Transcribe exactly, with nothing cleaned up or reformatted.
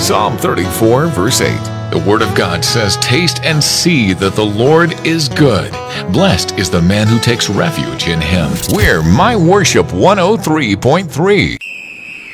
Psalm thirty-four, verse eight. The Word of God says, "Taste and see that the Lord is good. Blessed is the man who takes refuge in Him." We're My Worship one oh three point three.